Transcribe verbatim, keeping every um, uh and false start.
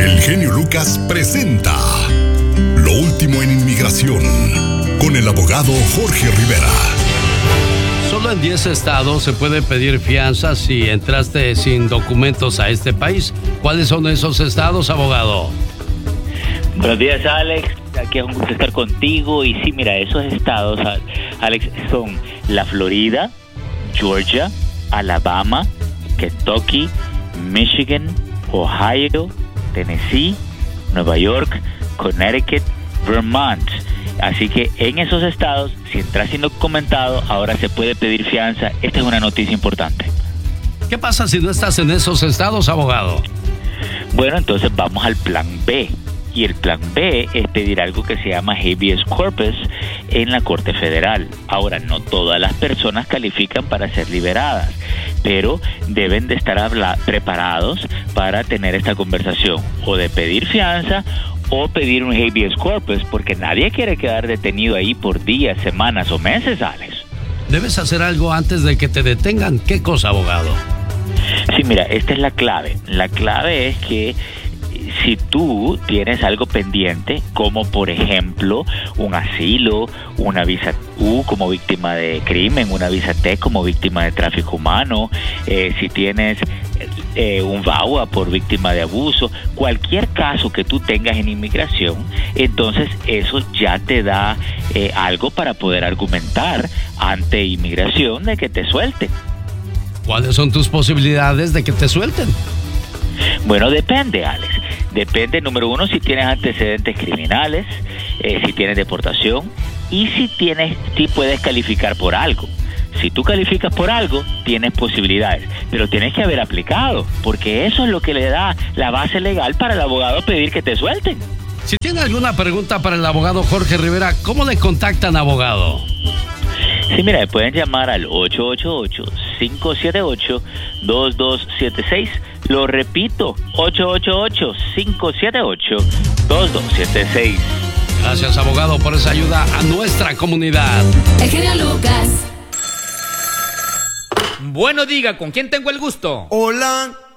El genio Lucas presenta Lo último en inmigración con el abogado Jorge Rivera. Solo en diez estados se puede pedir fianza si entraste sin documentos a este país. ¿Cuáles son esos estados, abogado? Buenos días, Alex. Aquí es un gusto estar contigo. Y sí, mira, esos estados, Alex, son la Florida, Georgia, Alabama, Kentucky, Michigan, Ohio, Tennessee, Nueva York, Connecticut, Vermont. Así que en esos estados, si entras sin documentado, ahora se puede pedir fianza. Esta es una noticia importante. ¿Qué pasa si no estás en esos estados, abogado? Bueno, entonces vamos al plan B. Y el plan B es pedir algo que se llama habeas corpus en la Corte Federal. Ahora, no todas las personas califican para ser liberadas, pero deben de estar habla- preparados para tener esta conversación, o de pedir fianza o pedir un habeas corpus, porque nadie quiere quedar detenido ahí por días, semanas o meses, Alex. Debes hacer algo antes de que te detengan. ¿Qué cosa, abogado? Sí, mira, esta es la clave. La clave es que si tú tienes algo pendiente, como por ejemplo un asilo, una visa U como víctima de crimen, una visa T como víctima de tráfico humano, eh, si tienes eh, un V A W A por víctima de abuso, cualquier caso que tú tengas en inmigración, entonces eso ya te da eh, algo para poder argumentar ante inmigración de que te suelten. ¿Cuáles son tus posibilidades de que te suelten? Bueno, depende, Alex. Depende, número uno, si tienes antecedentes criminales, eh, si tienes deportación y si tienes, si puedes calificar por algo. Si tú calificas por algo, tienes posibilidades, pero tienes que haber aplicado, porque eso es lo que le da la base legal para el abogado pedir que te suelten. Si tiene alguna pregunta para el abogado Jorge Rivera, ¿cómo le contactan, abogado? Sí, mira, pueden llamar al ocho ocho ocho, cinco siete ocho, dos dos siete seis. Lo repito, ocho ocho ocho, cinco siete ocho, dos dos siete seis. Gracias, abogado, por esa ayuda a nuestra comunidad. El genio Lucas. Bueno, diga, ¿con quién tengo el gusto? Hola.